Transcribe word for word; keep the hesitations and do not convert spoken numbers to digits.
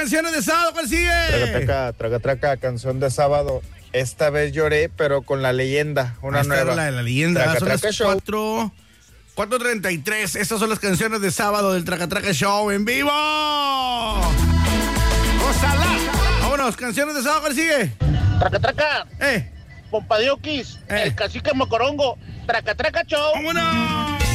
canciones de sábado, ¿cuál sigue? Traca, traca, traca, traca, canción de sábado. Esta vez lloré, pero con la leyenda, una Esta nueva. era la de la leyenda. Traca, Son traca las show. cuatro, cuatro treinta y tres. Estas son las canciones de sábado del Traca Traca Show en vivo. ¡Gózala! Vámonos, canciones de sábado, ¿cuál sigue? Traca, traca. Eh. Pompadioquis, Eh. el cacique Mocorongo. Traca, traca, show. ¡Vámonos!